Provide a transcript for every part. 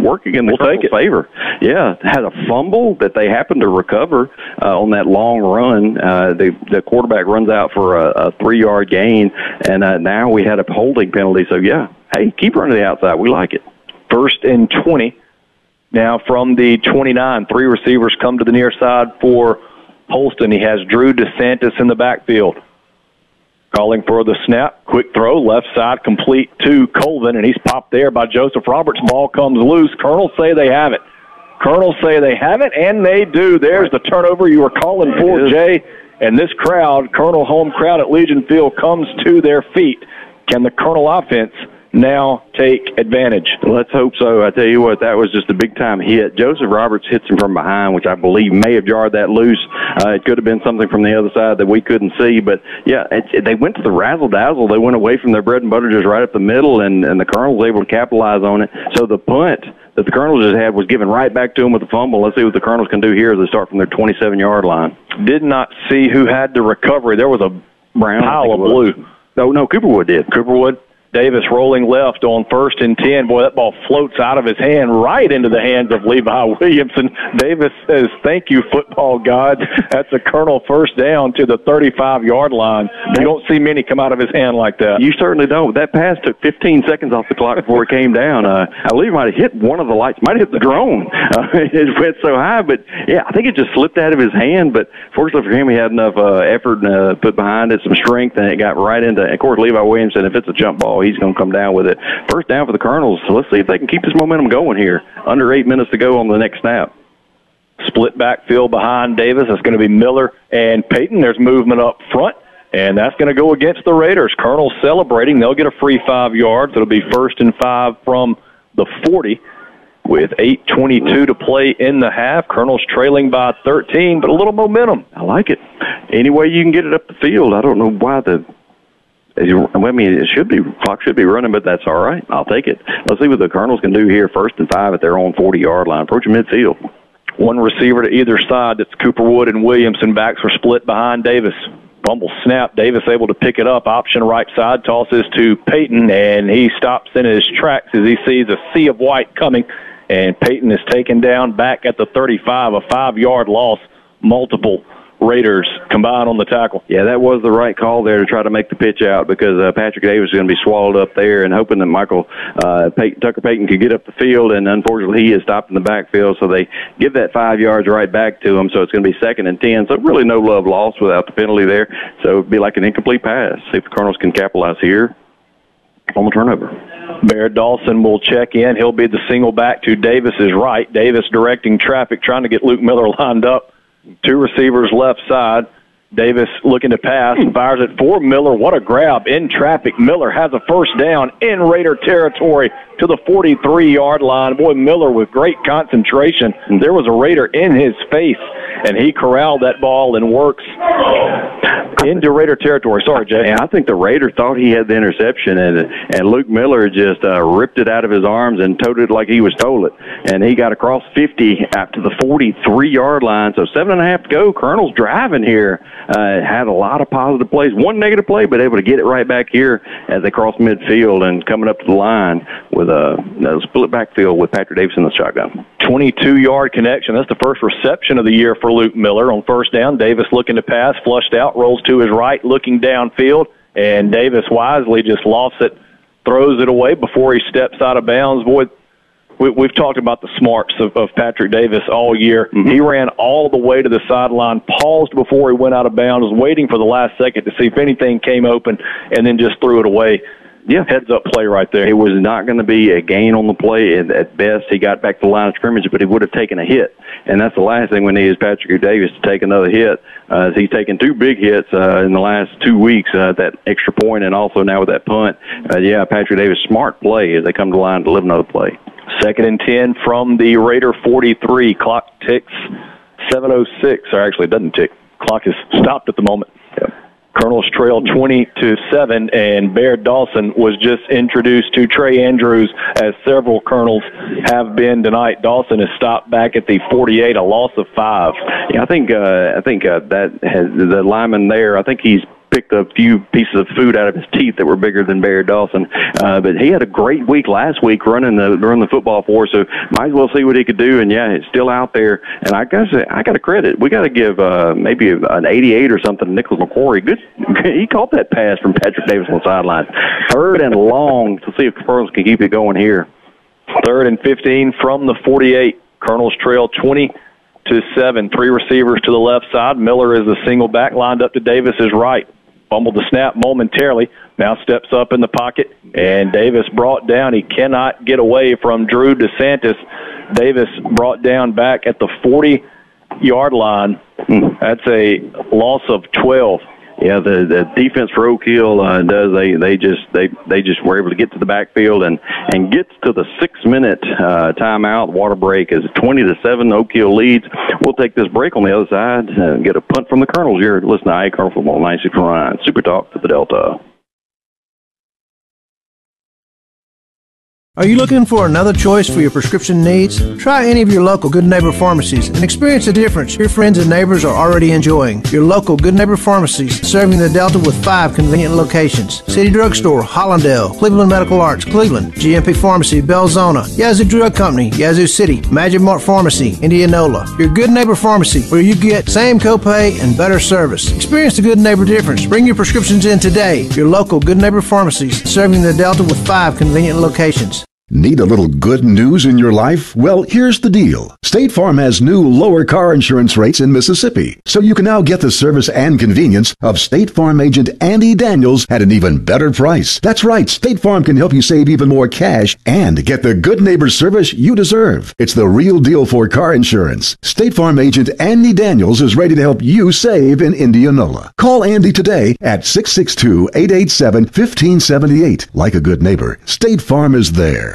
working in the Colonel's favor. Yeah, had a fumble that they happened to recover on that long run. The quarterback runs out for a 3-yard gain, and now we had a holding penalty. So, yeah, hey, keep running the outside. We like it. 1st and 20. Now from the 29, 3 receivers come to the near side for Holston. He has Drew DeSantis in the backfield. Calling for the snap, quick throw, left side, complete to Colvin, and he's popped there by Joseph Roberts. Ball comes loose. Colonels say they have it. Colonels say they have it, and they do. There's the turnover you were calling for, Jay. And this crowd, Colonel home crowd at Legion Field, comes to their feet. Can the Colonel offense now take advantage? Let's hope so. I tell you what, that was just a big-time hit. Joseph Roberts hits him from behind, which I believe may have jarred that loose. It could have been something from the other side that we couldn't see. But, yeah, they went to the razzle-dazzle. They went away from their bread and butter just right up the middle, and the Colonel was able to capitalize on it. So the punt that the Colonels just had was given right back to them with the fumble. Let's see what the Colonels can do here as they start from their 27-yard line. Did not see who had the recovery. There was a pile of blue. No, Cooperwood did. Cooperwood. Davis rolling left on 1st and 10. Boy, that ball floats out of his hand right into the hands of Levi Williamson. Davis says, thank you, football gods. That's a Colonel first down to the 35-yard line. You don't see many come out of his hand like that. You certainly don't. That pass took 15 seconds off the clock before it came down. I believe it might have hit one of the lights. Might have hit the drone. It went so high, but, yeah, I think it just slipped out of his hand. But fortunately for him, he had enough effort put behind it, some strength, and it got right into, of course, Levi Williamson, if it's a jump ball, he's going to come down with it. First down for the Colonels. So let's see if they can keep this momentum going here. Under 8 minutes to go on the next snap. Split backfield behind Davis. That's going to be Miller and Payton. There's movement up front, and that's going to go against the Raiders. Colonels celebrating. They'll get a free 5 yards. It'll be 1st and 5 from the 40 with 8:22 to play in the half. Colonels trailing by 13, but a little momentum. I like it. Any way you can get it up the field. I don't know why I mean, clock should be running, but that's all right. I'll take it. Let's see what the Colonels can do here. 1st and 5 at their own 40-yard line, approaching midfield. One receiver to either side. That's Cooperwood and Williamson. Backs are split behind Davis. Fumble snap. Davis able to pick it up. Option right side. Tosses to Payton, and he stops in his tracks as he sees a sea of white coming. And Payton is taken down back at the 35. A 5-yard loss. Multiple Raiders combined on the tackle. Yeah, that was the right call there to try to make the pitch out because Patrick Davis is going to be swallowed up there and hoping that Tucker Payton could get up the field, and unfortunately he is stopped in the backfield, so they give that 5 yards right back to him, so it's going to be 2nd and 10. So really no love lost without the penalty there, so it would be like an incomplete pass. See if the Colonels can capitalize here on the turnover. Bear Dawson will check in. He'll be the single back to Davis's right. Davis directing traffic, trying to get Luke Miller lined up. 2 receivers left side. Davis looking to pass, fires it for Miller. What a grab in traffic. Miller has a first down in Raider territory to the 43-yard line. Boy, Miller with great concentration. There was a Raider in his face, and he corralled that ball and works into Raider territory. Sorry, Jay. And I think the Raider thought he had the interception, and Luke Miller just ripped it out of his arms and towed it like he was told it. And he got across 50 out to the 43-yard line. So 7.5 to go. Colonel's driving here. Had a lot of positive plays. One negative play, but able to get it right back here as they cross midfield and coming up to the line with a split backfield with Patrick Davis in the shotgun. 22-yard connection. That's the first reception of the year for Luke Miller on first down. Davis looking to pass, flushed out, rolls to his right, looking downfield, and Davis wisely just lofts it, throws it away before he steps out of bounds. Boy, we've talked about the smarts of Patrick Davis all year. Mm-hmm. He ran all the way to the sideline, paused before he went out of bounds, was waiting for the last second to see if anything came open, and then just threw it away. Yeah, heads-up play right there. It was not going to be a gain on the play. At best, he got back to the line of scrimmage, but he would have taken a hit. And that's the last thing we need is Patrick Davis to take another hit. He's taken 2 big hits in the last 2 weeks, that extra point and also now with that punt. Patrick Davis, smart play as they come to the line to live another play. 2nd and 10 from the Raider 43. Clock ticks 7:06, or actually it doesn't tick. Clock is stopped at the moment. Yep. Colonels trail 20-7, and Bear Dawson was just introduced to Trey Andrews, as several Colonels have been tonight. Dawson is stopped back at the 48, a loss of 5. Yeah, I think that has the lineman there. I think he's picked a few pieces of food out of his teeth that were bigger than Barry Dawson. But he had a great week last week running the football for us, so might as well see what he could do. And, yeah, it's still out there. And I got to credit. We got to give maybe an 88 or something to Nicholas McQuarrie. Good. He caught that pass from Patrick Davis on the sideline. 3rd and long to see if Colonels can keep it going here. 3rd and 15 from the 48. Colonels trail 20-7. 3 receivers to the left side. Miller is the single back, lined up to Davis's right. Fumbled the snap momentarily. Now steps up in the pocket, and Davis brought down. He cannot get away from Drew DeSantis. Davis brought down back at the 40-yard line. That's a loss of 12. Yeah, the defense for Oak Hill does. They just were able to get to the backfield and gets to the 6-minute timeout. Water break is 20-7. Oak Hill leads. We'll take this break on the other side and get a punt from the Colonels here. Listen to Colonel Football 96.9 Super Talk for the Delta. Are you looking for another choice for your prescription needs? Try any of your local Good Neighbor pharmacies and experience the difference your friends and neighbors are already enjoying. Your local Good Neighbor pharmacies serving the Delta with 5 convenient locations. City Drugstore, Hollandale, Cleveland Medical Arts, Cleveland, GMP Pharmacy, Belzona, Yazoo Drug Company, Yazoo City, Magic Mart Pharmacy, Indianola. Your Good Neighbor pharmacy where you get same copay and better service. Experience the Good Neighbor difference. Bring your prescriptions in today. Your local Good Neighbor pharmacies serving the Delta with 5 convenient locations. Need a little good news in your life? Well, here's the deal. State Farm has new lower car insurance rates in Mississippi, so you can now get the service and convenience of State Farm agent Andy Daniels at an even better price. That's right, State Farm can help you save even more cash and get the good neighbor service you deserve. It's the real deal for car insurance. State Farm agent Andy Daniels is ready to help you save in Indianola. Call Andy today at 662-887-1578. Like a good neighbor, State Farm is there.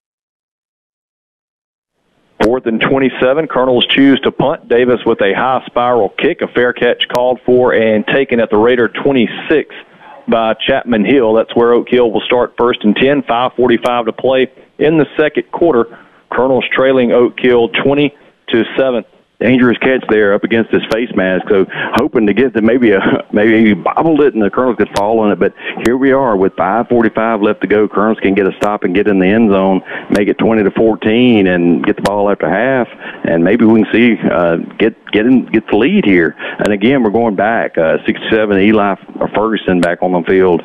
4th and 27. Colonels choose to punt. Davis with a high spiral kick. A fair catch called for and taken at the Raider 26 by Chapman Hill. That's where Oak Hill will start 1st and 10. 5:45 to play in the second quarter. Colonels trailing Oak Hill 20-7. Dangerous catch there up against his face mask. So hoping to get that maybe he bobbled it and the Colonels could fall on it. But here we are with 5:45 left to go. Colonels can get a stop and get in the end zone, make it 20-14, and get the ball after half. And maybe we can see get the lead here. And again, we're going back 67. Eli Ferguson back on the field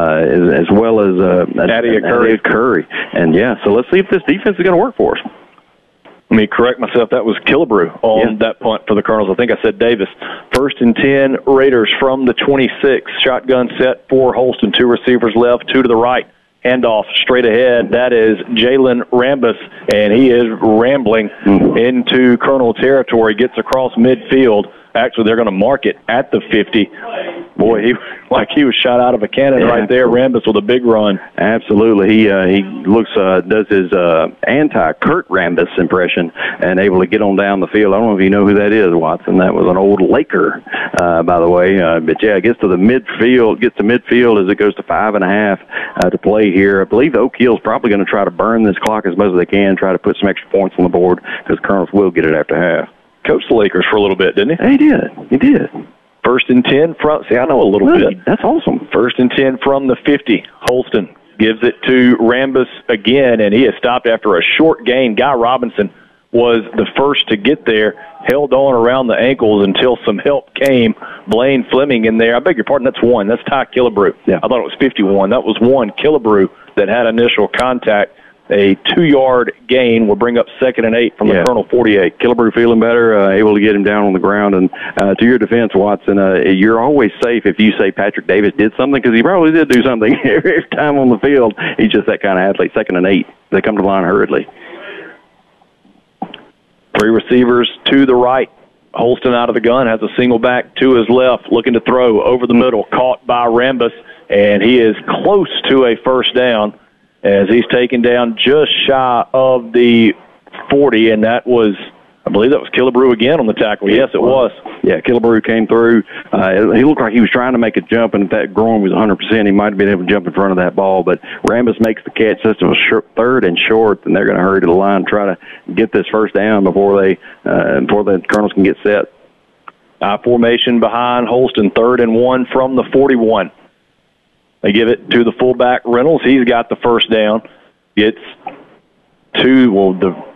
as well as Adia Curry. And yeah, so let's see if this defense is going to work for us. Let me correct myself. That was Killebrew on that punt for the Colonels. I think I said Davis. 1st and 10, Raiders from the 26. Shotgun set, 4 Holston, 2 receivers left, 2 to the right. Handoff straight ahead. That is Jalen Rambus, and he is rambling into Colonel territory. Gets across midfield. Actually, they're going to mark it at the 50. Boy, he was shot out of a cannon right there. Rambus with a big run. Absolutely. He looks does his anti-Kurt Rambus impression and able to get on down the field. I don't know if you know who that is, Watson. That was an old Laker, by the way. But yeah, it gets to midfield as it goes to 5.5 to play here. I believe Oak Hill's probably going to try to burn this clock as much as they can, try to put some extra points on the board because Colonels will get it after half. Coached the Lakers for a little bit, didn't he? He did. 1st and 10 from, I know a little bit. That's awesome. 1st and 10 from the 50. Holston gives it to Rambus again, and he is stopped after a short gain. Guy Robinson was the first to get there, held on around the ankles until some help came. Blaine Fleming in there. I beg your pardon, that's 1. That's Ty Killebrew. Yeah. I thought it was 51. That was 1. Killebrew that had initial contact. A 2-yard gain will bring up 2nd and 8 from the Colonel 48. Killebrew feeling better, able to get him down on the ground. And to your defense, Watson, you're always safe if you say Patrick Davis did something, because he probably did do something every time on the field. He's just that kind of athlete. 2nd and 8. They come to the line hurriedly. 3 receivers to the right. Holston out of the gun, has a single back to his left, looking to throw over the middle, caught by Rambus, and he is close to a first down as he's taken down just shy of the 40, and that was, I believe that was Killebrew again on the tackle. Yes, it was. Yeah, Killebrew came through. He looked like he was trying to make a jump, and if that groin was 100%, he might have been able to jump in front of that ball. But Rambus makes the catch. System was 3rd and short, and they're going to hurry to the line, try to get this first down before the Colonels can get set. I formation behind Holston, 3rd and 1 from the 41. They give it to the fullback Reynolds. He's got the first down. Gets to, well, the